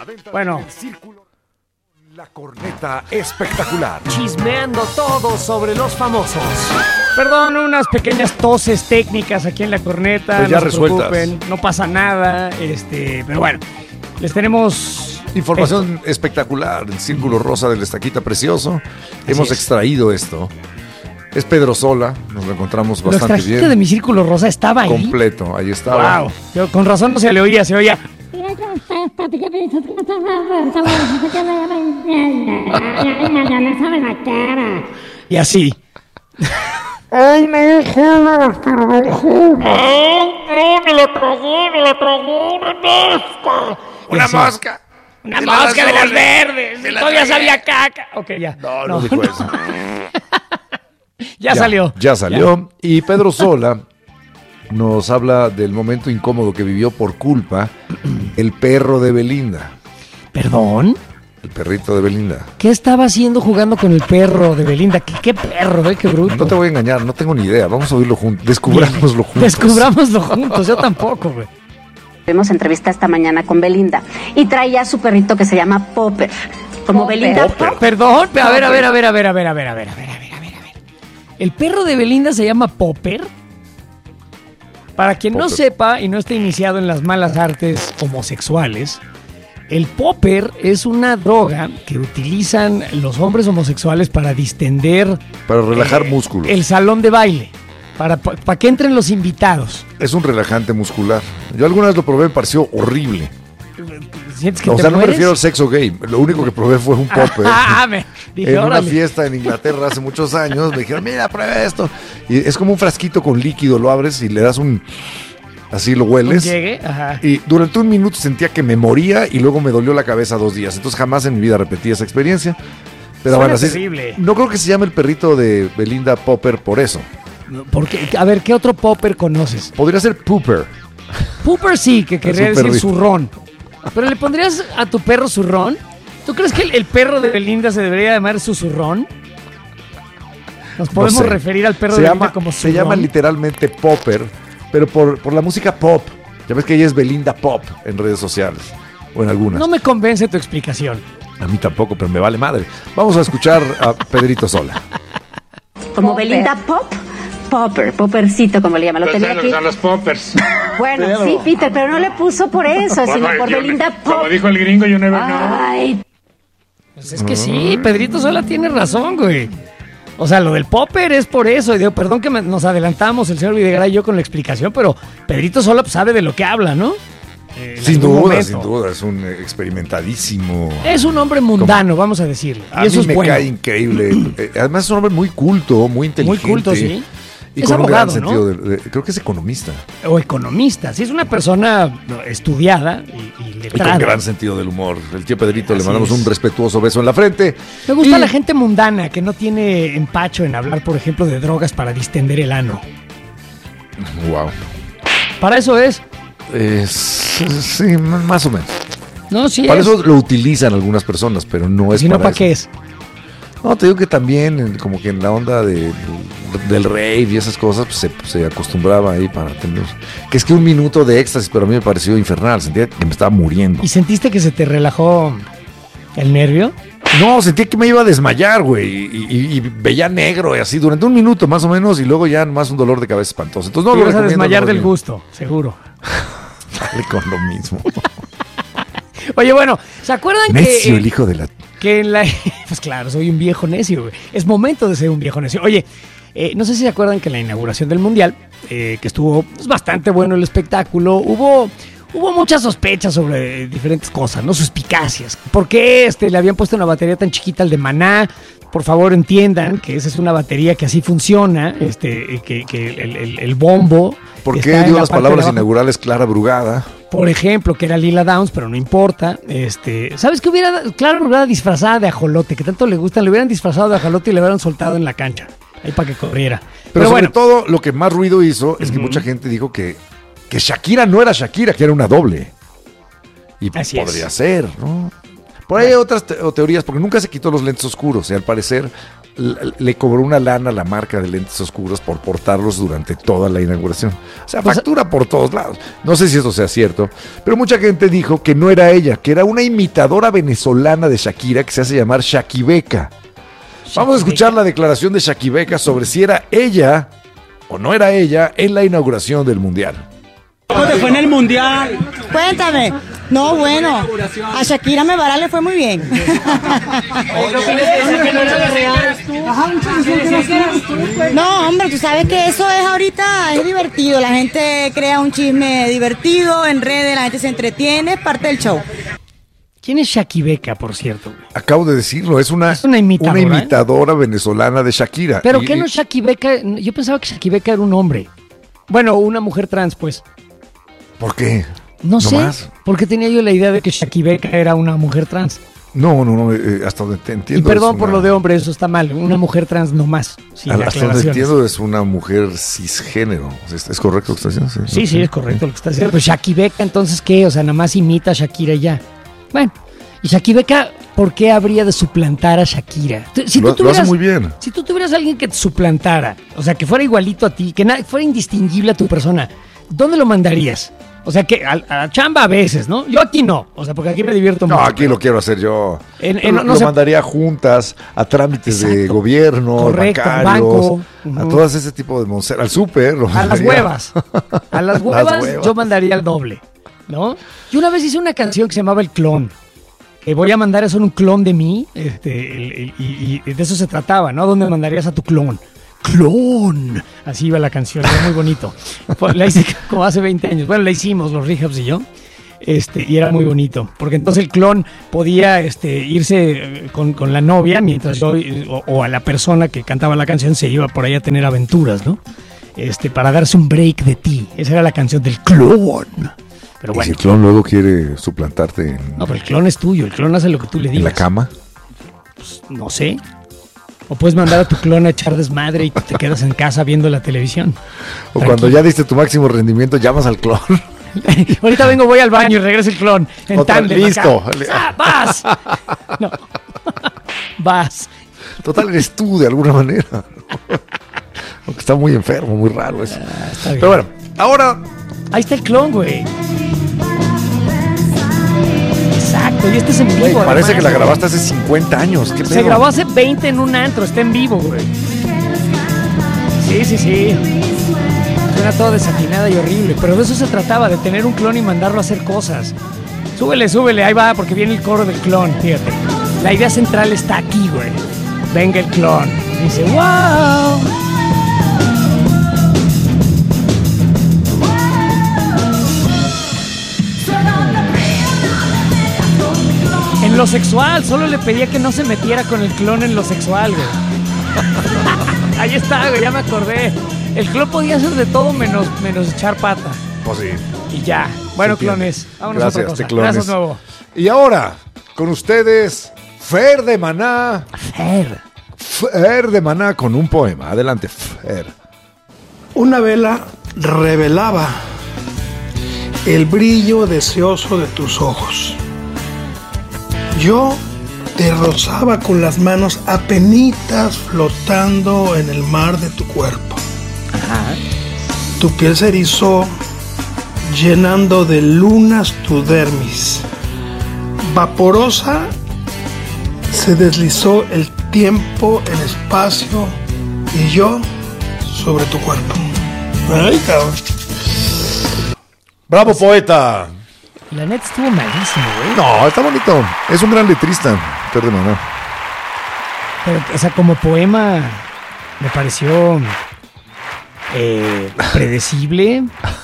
Bueno, la corneta espectacular. chismeando todo sobre los famosos. Perdón, unas pequeñas toses técnicas aquí en la corneta. Pues ya no se resueltas. preocupen, no pasa nada. Pero bueno, les tenemos Información espectacular. El círculo rosa del Estaquita Precioso. Hemos es. extraído esto. Es Pedro Sola. Nos lo encontramos Lo bastante extrajiste bien. de mi círculo rosa, estaba ahí. Completo. Ahí estaba. Wow. Con razón no se le oía, se oía. Y así. ¡Ay, me jodas, pero me jodas! ¡Ay, me la tragó, una mosca! ¡Una mosca! ¡Una mosca de las verdes! Todavía sabía caca. Ok, ya. No dijo eso. Ya salió. Ya salió. Y Pedro Sola nos habla del momento incómodo que vivió por culpa el perro de Belinda. ¿Perdón? El perrito de Belinda. ¿Qué estaba haciendo jugando con el perro de Belinda? ¿Qué perro, qué bruto? No te voy a engañar, no tengo ni idea. Vamos a oírlo juntos. Descubrámoslo juntos. Descubrámoslo juntos, yo tampoco, güey. Tuvimos entrevista esta mañana con Belinda y traía a su perrito que se llama Popper. Como Popper. Belinda Popper. Pop. Perdón, a ver. ¿El perro de Belinda se llama Popper? Para quien no Popper. sepa y no esté iniciado en las malas artes homosexuales, el popper es una droga que utilizan los hombres homosexuales para distender Para relajar músculos. el salón de baile, para que entren los invitados. Es un relajante muscular. Yo alguna vez lo probé, me pareció horrible. ¿Sientes que O te sea, no me mueres? refiero al sexo gay. Lo único que probé fue un popper. Dije, En una órale. fiesta en Inglaterra hace muchos años me dijeron, mira, prueba esto. Y es como un frasquito con líquido, lo abres y le das así lo hueles. Llegue, ajá. Y durante un minuto sentía que me moría y luego me dolió la cabeza 2 días. Entonces jamás en mi vida repetí esa experiencia. Pero Suena bueno, así, terrible. no creo que se llame el perrito de Belinda Popper por eso. Porque, a ver, ¿qué otro popper conoces? Podría ser Pooper. Pooper sí, que querría un decir perrito. zurrón. ¿Pero le pondrías a tu perro zurrón? ¿Tú crees que el perro de Belinda se debería llamar susurrón? ¿Nos podemos sé. referir al perro Se de llama, Belinda como se zurrón? llama literalmente Popper, pero por la música pop. Ya ves que ella es Belinda Pop en redes sociales. O en algunas. No me convence tu explicación. A mí tampoco, pero me vale madre. Vamos a escuchar a Pedrito Sola. Como Popper. Belinda Pop. Popper, Poppercito, como le llaman. Lo tenía aquí. Son los poppers. Bueno, sí, Peter, pero no le puso por eso, sino por Belinda Pop. Como dijo el gringo, you never know. Ay, Pues es que sí, Pedrito Sola tiene razón, güey. O sea, lo del popper es por eso. Y digo, perdón que nos adelantamos el señor Videgaray y yo con la explicación, pero Pedrito Sola pues, sabe de lo que habla, ¿no? En Sin algún duda, momento. sin duda. Es un experimentadísimo. Es un hombre mundano, vamos a decirle. A Y eso mí es me bueno. cae increíble. Además es un hombre muy culto, muy inteligente. Muy culto, sí. Y Es con un gran abogado, ¿no? sentido creo que es economista. O economista. Sí, es una persona estudiada y Y con letrada. gran sentido del humor. El tío Pedrito le Así mandamos es. un respetuoso beso en la frente. Me gusta Y- la gente mundana que no tiene empacho en hablar, por ejemplo, de drogas para distender el ano. Wow. Para eso es. Sí, más o menos. No, sí Para es. eso lo utilizan algunas personas, pero no es Si no, para ¿para eso. qué es? No, te digo que también, como que en la onda del rave y esas cosas, pues, se acostumbraba ahí para tener. Que es que un minuto de éxtasis, pero a mí me pareció infernal. Sentía que me estaba muriendo. ¿Y sentiste que se te relajó el nervio? No, sentía que me iba a desmayar, güey. Y veía negro y así durante un minuto más o menos, y luego ya más un dolor de cabeza espantoso. Entonces no Te lo ibas a recomiendo. desmayar más del bien. gusto, seguro. Dale con lo mismo. Oye, bueno, ¿se acuerdan Necio, el hijo de la. que en la... Pues claro, soy un viejo necio, güey. Es momento de ser un viejo necio. Oye, no sé si se acuerdan que en la inauguración del Mundial, que estuvo pues, bastante bueno el espectáculo, hubo muchas sospechas sobre diferentes cosas, ¿no? Suspicacias. ¿Por qué le habían puesto una batería tan chiquita al de Maná? Por favor, entiendan que esa es una batería que así funciona, que el bombo... ¿Por está qué en dio la las parte de palabras abajo. inaugurales Clara Brugada? Por ejemplo, que era Lila Downs, pero no importa. ¿Sabes qué hubiera? Claro, hubiera disfrazada de ajolote, que tanto le gustan, le hubieran disfrazado de ajolote y le hubieran soltado en la cancha, ahí para que corriera. Pero sobre bueno, todo, lo que más ruido hizo es que mucha gente dijo que Shakira no era Shakira, que era una doble. Y Así podría es. ser, ¿no? Por ahí hay otras teorías, porque nunca se quitó los lentes oscuros. Y al parecer, le cobró una lana a la marca de lentes oscuros por portarlos durante toda la inauguración. O sea, factura por todos lados. No sé si eso sea cierto, pero mucha gente dijo que no era ella, que era una imitadora venezolana de Shakira que se hace llamar Shakibeca. Vamos a escuchar la declaración de Shakibeca sobre si era ella o no era ella en la inauguración del Mundial. ¿Cómo te fue en el Mundial? Cuéntame. No, bueno, a Shakira Mebará le fue muy bien. No, hombre, tú sabes que eso es ahorita, es divertido. La gente crea un chisme divertido en redes, la gente se entretiene, es parte del show. ¿Quién es Shakibeca, por cierto? Acabo de decirlo, es una imitadora venezolana de Shakira. ¿Pero qué no Shakibeca? Yo pensaba que Shakibeca era un hombre. Bueno, una mujer trans, pues. ¿Por qué? No sé, porque tenía yo la idea de que Shakibeca era una mujer trans. No, hasta donde te entiendo. Y perdón por lo de hombre, eso está mal. Una mujer trans no más. Hasta donde entiendo es una mujer cisgénero. ¿Es correcto lo que estás diciendo? Sí, es correcto lo que estás diciendo. Pero Shakibeca, entonces, ¿qué? O sea, nada más imita a Shakira y ya. Bueno, y Shakibeca, ¿por qué habría de suplantar a Shakira? Lo hace muy bien. Si tú tuvieras a alguien que te suplantara, o sea, que fuera igualito a ti, que fuera indistinguible a tu persona, ¿dónde lo mandarías? O sea, que a la chamba a veces, ¿no? Yo aquí no, o sea, porque aquí me divierto mucho. No, aquí lo quiero hacer yo. No lo mandaría a juntas, a trámites de gobierno, correcto, bancarios, a todas ese tipo de monser, al súper. A las huevas. A las huevas yo mandaría el doble, ¿no? Yo una vez hice una canción que se llamaba El Clon. Voy a mandar eso en un clon de mí, y de eso se trataba, ¿no? ¿Dónde mandarías a tu clon? ¡Clon! Así iba la canción, era muy bonito. La hice como hace 20 años. Bueno, la hicimos los Rehabs y yo, y era muy bonito. Porque entonces el clon podía irse con la novia, mientras yo, o a la persona que cantaba la canción, se iba por ahí a tener aventuras, ¿no? Para darse un break de ti. Esa era la canción del clon. Pero bueno. ¿Y si el clon luego quiere suplantarte? No, pero el clon es tuyo, el clon hace lo que tú le digas. ¿En la cama? Pues, no sé. O puedes mandar a tu clon a echar desmadre y te quedas en casa viendo la televisión. O cuando ya diste tu máximo rendimiento, llamas al clon. Ahorita voy al baño y regresa el clon. En tándem. Listo. ¡Vas! No. Vas. Total, eres tú de alguna manera. Aunque está muy enfermo, muy raro eso. Pero bueno, ahora... Ahí está el clon, güey. Exacto, y este es en vivo. Güey, parece además, que la grabaste hace 50 años. ¿Qué Se grabó hace 20 en un antro, está en vivo, güey. Sí. Suena todo desafinada y horrible, pero de eso se trataba, de tener un clon y mandarlo a hacer cosas. Súbele, ahí va, porque viene el coro del clon, fíjate. La idea central está aquí, güey. Venga el clon. Dice, wow. En lo sexual, solo le pedía que no se metiera con el clon en lo sexual, güey. Ahí está, güey, ya me acordé. El clon podía hacer de todo menos echar pata. Pues sí. Y ya. Bueno, clones, vámonos a otra cosa. Gracias, nuevo. Y ahora, con ustedes, Fer de Maná. Fer de Maná con un poema. Adelante, Fer. Una vela revelaba el brillo deseoso de tus ojos. Yo te rozaba con las manos apenitas flotando en el mar de tu cuerpo. Ajá. Tu piel se erizó llenando de lunas tu dermis. Vaporosa se deslizó el tiempo, el espacio y yo sobre tu cuerpo. Ay, cabrón. ¡Bravo, poeta! La neta estuvo malísimo, güey. No, está bonito. Es un gran letrista, Fer de Maná. Pero, o sea, como poema me pareció predecible.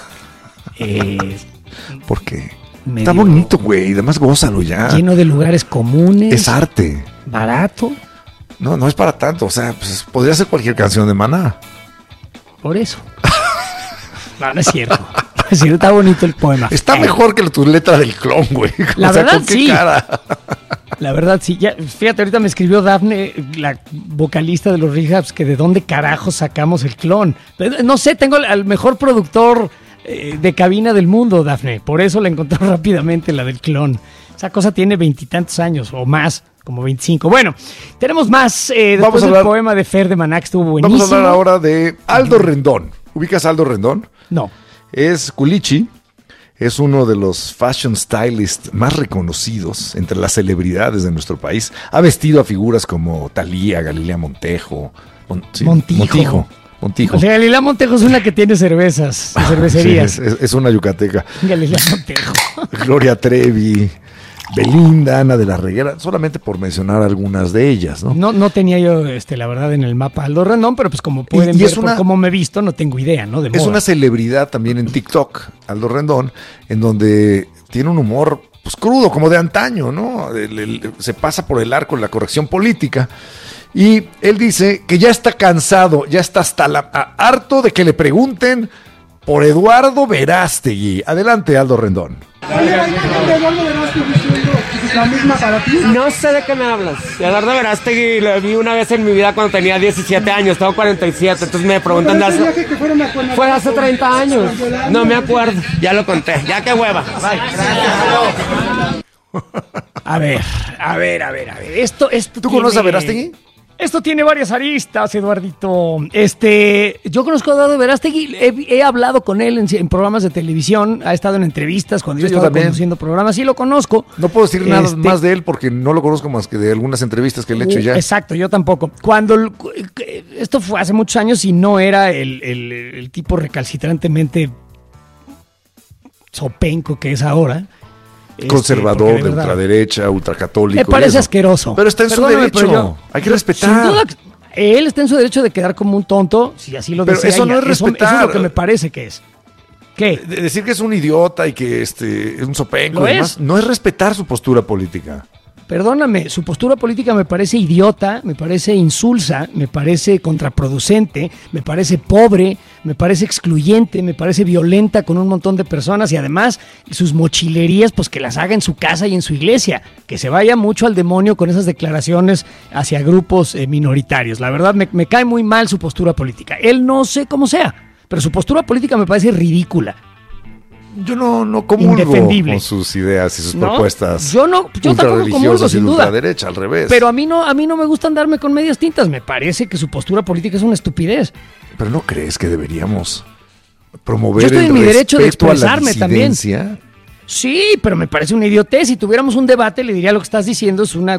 ¿Por qué? Está bonito, güey. Además, gózalo ya. Lleno de lugares comunes. Es arte. Barato. No es para tanto. O sea, pues podría ser cualquier canción de Maná. Por eso. No es cierto. Sí, está bonito el poema. Está mejor que tu letra del clon, güey. La verdad, ¿con qué sí. cara? La verdad, sí. Ya, fíjate, ahorita me escribió Dafne, la vocalista de los Rehabs, que de dónde carajo sacamos el clon. Pero, no sé, tengo al mejor productor de cabina del mundo, Dafne. Por eso la encontré rápidamente, la del clon. Esa cosa tiene 20 y tantos años o más. como 25. Bueno, tenemos más. Después del poema de Fer de Maná, que estuvo buenísimo. Vamos a hablar ahora de Aldo Rendón. ¿Ubicas a Aldo Rendón? No. Es culichi. Es uno de los fashion stylists más reconocidos entre las celebridades de nuestro país. Ha vestido a figuras como Thalía, Galilea Montijo. Montijo. O sea, Galilea Montijo es una que tiene cervezas, cervecerías. Sí, es una yucateca. Galilea Montijo. Gloria Trevi, Belinda, Ana de la Reguera, solamente por mencionar algunas de ellas, ¿no? No tenía yo, la verdad, en el mapa Aldo Rendón, pero pues como pueden ver por cómo me he visto, no tengo idea, ¿no? Es una celebridad también en TikTok, Aldo Rendón, en donde tiene un humor pues crudo, como de antaño, ¿no? Se pasa por el arco de la corrección política. Y él dice que ya está cansado, ya está hasta harto de que le pregunten por Eduardo Verástegui. Adelante, Aldo Rendón. No sé de qué me hablas. Eduardo Verástegui lo vi una vez en mi vida cuando tenía 17 años, tengo 47, entonces me preguntan fue hace 30 años. No me acuerdo, ya lo conté, ya qué hueva. Bye. A ver. Esto ¿Tú conoces a Verástegui? Esto tiene varias aristas, Eduardito. Yo conozco a Eduardo Verástegui, he hablado con él en programas de televisión, ha estado en entrevistas cuando yo estaba conduciendo programas, sí lo conozco. No puedo decir nada más de él porque no lo conozco más que de algunas entrevistas que le he hecho ya. Exacto, yo tampoco. Esto fue hace muchos años y no era el tipo recalcitrantemente sopenco que es ahora. Conservador, de ultraderecha, ultracatólico. Me parece asqueroso. Pero está en su derecho. Hay que respetar. Sin duda, él está en su derecho de quedar como un tonto, si así lo desea. Pero eso no es respetar. Eso es lo que me parece que es. ¿Qué? De decir que es un idiota y que es un sopenco y demás, no es respetar su postura política. Perdóname, su postura política me parece idiota, me parece insulsa, me parece contraproducente, me parece pobre, me parece excluyente, me parece violenta con un montón de personas y además sus mochilerías pues que las haga en su casa y en su iglesia, que se vaya mucho al demonio con esas declaraciones hacia grupos minoritarios. La verdad me cae muy mal su postura política. Él no sé cómo sea, pero su postura política me parece ridícula. Yo no comulgo con sus ideas y sus propuestas. Yo tampoco comulgo, sin duda. Ultraderecha, al revés. Pero a mí no me gusta andarme con medias tintas. Me parece que su postura política es una estupidez. Pero ¿no crees que deberíamos promover Yo estoy en mi derecho de respeto expresarme también? Sí, pero me parece una idiotez. Si tuviéramos un debate, le diría lo que estás diciendo es una